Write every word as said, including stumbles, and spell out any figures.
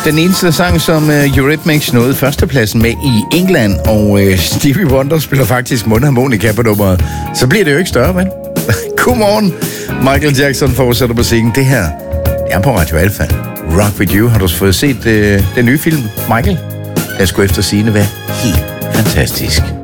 Den eneste sang, som uh, Eurythmics nåede førstepladsen med i England, og uh, Stevie Wonder spiller faktisk mundharmonika på nummeret. Så bliver det jo ikke større, vel? Godmorgen. Michael Jackson fortsætter musikken. Det her er på Radio Alpha. Rock With You. Har du fået set uh, den nye film, Michael? Jeg skulle efter sigende være helt fantastisk.